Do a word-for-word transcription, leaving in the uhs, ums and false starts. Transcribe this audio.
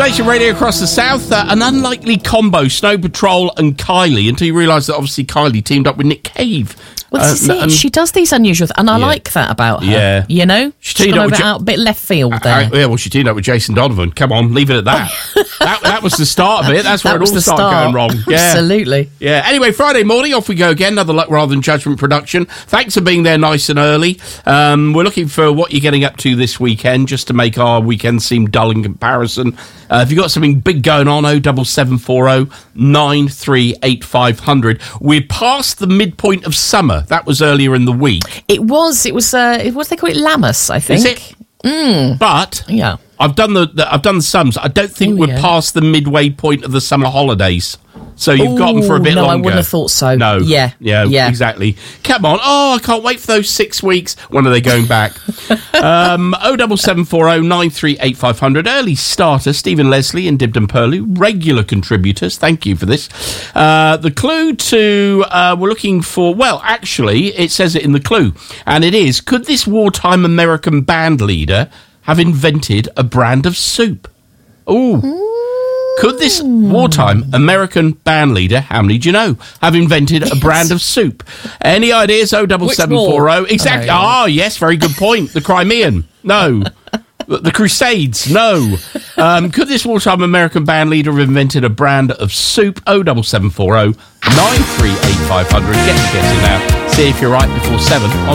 Station radio across the south, uh, an unlikely combo, Snow Patrol and Kylie, until you realise that obviously Kylie teamed up with Nick Cave. Well, this uh, is it. and, She does these unusual th- and I yeah. like that about her. Yeah. You know? She She's teamed gone up with over Jo- out a bit left field there. Uh, yeah, well, she teamed up with Jason Donovan. Come on, leave it at that. that, that was the start of it. That's where That it was all the started start. going wrong. Yeah. Absolutely. Yeah. Anyway, Friday morning, off we go again. Another Luck Rather Than Judgment production. Thanks for being there nice and early. Um, we're looking for what you're getting up to this weekend, just to make our weekend seem dull in comparison. Uh, if you've got something big going on, oh seven seven four oh nine three eight five hundred. We're past the midpoint of summer. That was earlier in the week. It was, it was, uh, what do they call it? Lammas, I think. Is it? Mm. But Yeah. I've done the, the I've done the sums. I don't think Ooh, we're yeah. past the midway point of the summer holidays. So you've got them for a bit no, longer. I wouldn't have thought so. No. Yeah. Yeah, Yeah. exactly. Come on. Oh, I can't wait for those six weeks. When are they going back? um, oh seven seven four oh nine three eight five hundred. Early starter, Stephen Leslie and Dibden Perlu. Regular contributors. Thank you for this. Uh, the clue to, uh, we're looking for, well, actually, it says it in the clue. And it is, could this wartime American band leader have invented a brand of soup? Ooh. Could this wartime American band leader, how many do you know, have invented a brand of soup? Any ideas? oh seven seven four oh. Exactly. Oh, yeah. Ah, yes, very good point. The Crimean. No. The Crusades. No. Um, could this wartime American band leader have invented a brand of soup? oh seven seven four oh nine three eight five hundred. Get your guess in now. See if you're right before seven.